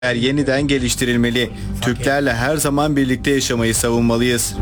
yeniden geliştirilmeli. Türklerle her zaman birlikte yaşamayı savunmalıyız.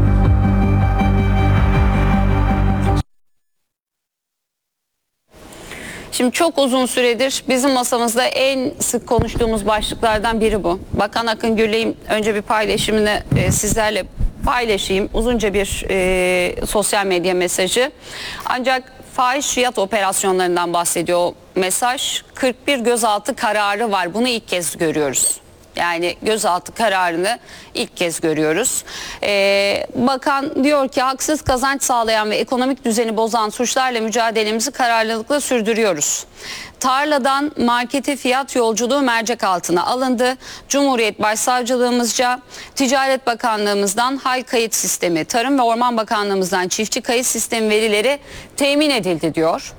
Şimdi çok uzun süredir bizim masamızda en sık konuştuğumuz başlıklardan biri bu. Bakan Akın Gürley'in önce bir paylaşımını sizlerle paylaşayım. Uzunca bir sosyal medya mesajı. Ancak fahiş fiyat operasyonlarından bahsediyor o mesaj. 41 gözaltı kararı var. Bunu ilk kez görüyoruz. Yani gözaltı kararını ilk kez görüyoruz. Bakan diyor ki haksız kazanç sağlayan ve ekonomik düzeni bozan suçlarla mücadelemizi kararlılıkla sürdürüyoruz. Tarladan markete fiyat yolculuğu mercek altına alındı. Cumhuriyet Başsavcılığımızca, Ticaret Bakanlığımızdan hal kayıt sistemi, Tarım ve Orman Bakanlığımızdan çiftçi kayıt sistemi verileri temin edildi diyor.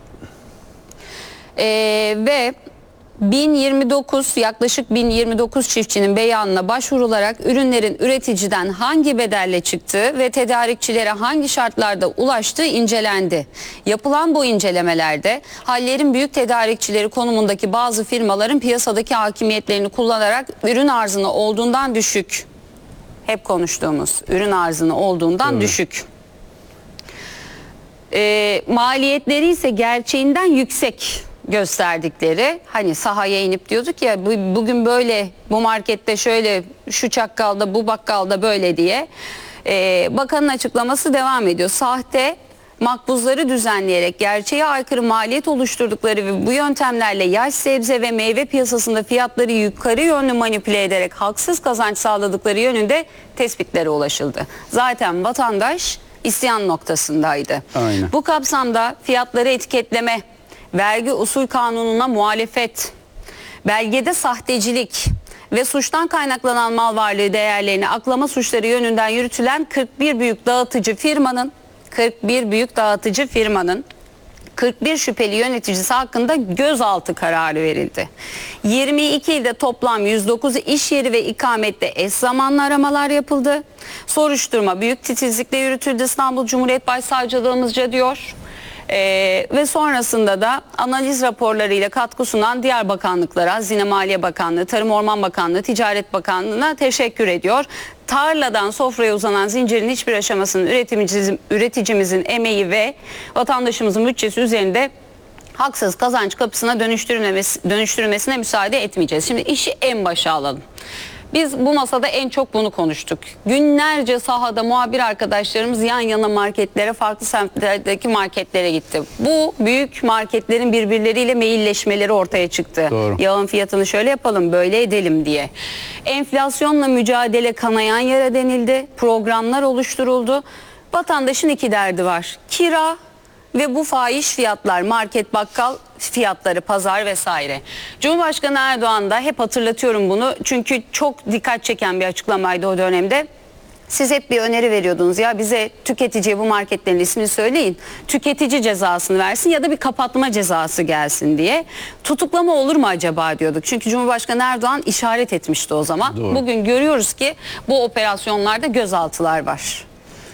Ve 1029 yaklaşık 1029 çiftçinin beyanına başvurularak ürünlerin üreticiden hangi bedelle çıktığı ve tedarikçilere hangi şartlarda ulaştığı incelendi. Yapılan bu incelemelerde hallerin büyük tedarikçileri konumundaki bazı firmaların piyasadaki hakimiyetlerini kullanarak ürün arzını olduğundan düşük, hep konuştuğumuz ürün arzını olduğundan düşük, maliyetleri ise gerçeğinden yüksek gösterdikleri, hani sahaya inip diyorduk ya bugün böyle, bu markette şöyle, şu çakkalda, bu bakkalda böyle diye bakanın açıklaması devam ediyor. Sahte makbuzları düzenleyerek gerçeğe aykırı maliyet oluşturdukları ve bu yöntemlerle yaş sebze ve meyve piyasasında fiyatları yukarı yönlü manipüle ederek haksız kazanç sağladıkları yönünde tespitlere ulaşıldı. Zaten vatandaş isyan noktasındaydı. Aynen. Bu kapsamda fiyatları etiketleme, vergi usul kanununa muhalefet, belgede sahtecilik ve suçtan kaynaklanan mal varlığı değerlerini aklama suçları yönünden yürütülen 41 büyük dağıtıcı firmanın 41 şüpheli yöneticisi hakkında gözaltı kararı verildi. 22 ilde toplam 109 iş yeri ve ikamette eş zamanlı aramalar yapıldı. Soruşturma büyük titizlikle yürütüldü İstanbul Cumhuriyet Başsavcılığımızca diyor. Ve sonrasında da analiz raporlarıyla katkı sunan diğer bakanlıklara, Hazine Maliye Bakanlığı, Tarım Orman Bakanlığı, Ticaret Bakanlığı'na teşekkür ediyor. Tarladan sofraya uzanan zincirin hiçbir aşamasının üreticimizin emeği ve vatandaşımızın bütçesi üzerinde haksız kazanç kapısına dönüştürülmesine müsaade etmeyeceğiz. Şimdi işi en başa alalım. Biz bu masada en çok bunu konuştuk. Günlerce sahada muhabir arkadaşlarımız yan yana marketlere, farklı semtlerdeki marketlere gitti. Bu büyük marketlerin birbirleriyle mailleşmeleri ortaya çıktı. Doğru. Yağın fiyatını şöyle yapalım, böyle edelim diye. Enflasyonla mücadele kanayan yara denildi. Programlar oluşturuldu. Vatandaşın iki derdi var: kira ve bu fahiş fiyatlar, market, bakkal fiyatları, pazar vesaire. Cumhurbaşkanı Erdoğan da, hep hatırlatıyorum bunu çünkü çok dikkat çeken bir açıklamaydı o dönemde. Siz hep bir öneri veriyordunuz, ya bize tüketiciye bu marketlerin ismini söyleyin, tüketici cezasını versin ya da bir kapatma cezası gelsin diye. Tutuklama olur mu acaba diyorduk. Çünkü Cumhurbaşkanı Erdoğan işaret etmişti o zaman. Doğru. Bugün görüyoruz ki bu operasyonlarda gözaltılar var.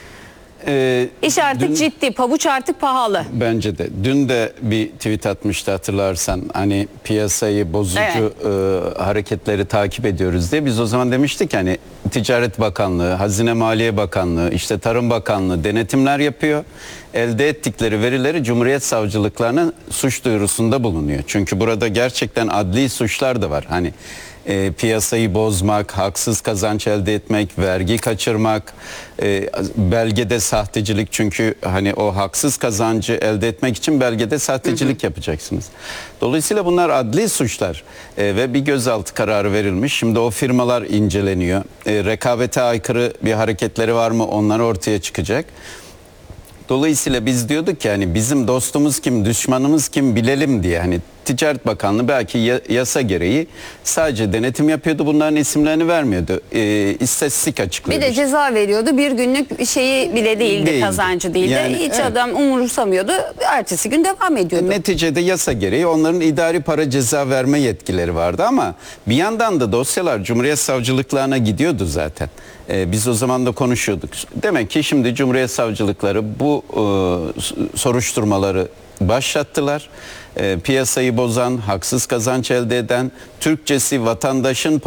İş artık ciddi, pabuç artık pahalı. Bence de. Dün de bir tweet atmıştı, hatırlarsan, hani piyasayı bozucu hareketleri takip ediyoruz diye. Biz o zaman demiştik hani Ticaret Bakanlığı, Hazine Maliye Bakanlığı, işte Tarım Bakanlığı denetimler yapıyor. Elde ettikleri verileri Cumhuriyet Savcılıklarına suç duyurusunda bulunuyor. Çünkü burada gerçekten adli suçlar da var. Hani piyasayı bozmak, haksız kazanç elde etmek, vergi kaçırmak, belgede sahtecilik, çünkü hani o haksız kazancı elde etmek için belgede sahtecilik yapacaksınız. Dolayısıyla bunlar adli suçlar ve bir gözaltı kararı verilmiş. Şimdi o firmalar inceleniyor. Rekabete aykırı bir hareketleri var mı, onlar ortaya çıkacak. Dolayısıyla biz diyorduk ki hani bizim dostumuz kim, düşmanımız kim bilelim diye. Hani Ticaret Bakanlığı belki yasa gereği sadece denetim yapıyordu, bunların isimlerini vermiyordu. İstatistik açıklıyordu. Bir de ceza veriyordu. Bir günlük şeyi bile değildi, kazancı değildi. Yani, hiç evet, adam umursamıyordu. Ertesi gün devam ediyordu. Neticede yasa gereği onların idari para ceza verme yetkileri vardı ama bir yandan da dosyalar Cumhuriyet Savcılıklarına gidiyordu zaten. Biz o zaman da konuşuyorduk. Demek ki şimdi Cumhuriyet Savcılıkları bu soruşturmaları başlattılar. Piyasayı bozan, haksız kazanç elde eden, Türkçesi vatandaşın